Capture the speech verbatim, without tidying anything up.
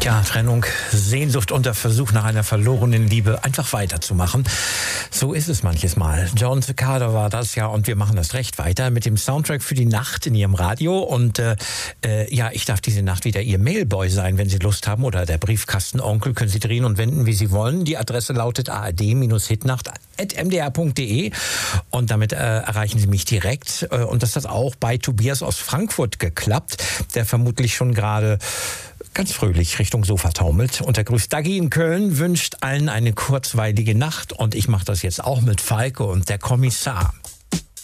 Ja, Trennung, Sehnsucht und der Versuch nach einer verlorenen Liebe einfach weiterzumachen. So ist es manches Mal. John Cicada war das ja und wir machen das recht weiter mit dem Soundtrack für die Nacht in Ihrem Radio. Und äh, äh, ja, ich darf diese Nacht wieder Ihr Mailboy sein, wenn Sie Lust haben. Oder der Briefkastenonkel, können Sie drehen und wenden, wie Sie wollen. Die Adresse lautet a r d hitnacht at m d r punkt d e und damit äh, erreichen Sie mich direkt. Äh, und das hat auch bei Tobias aus Frankfurt geklappt, der vermutlich schon gerade ganz fröhlich Richtung Sofa taumelt. Und der grüßt Dagi in Köln, wünscht allen eine kurzweilige Nacht. Und ich mache das jetzt auch mit Falke und der Kommissar.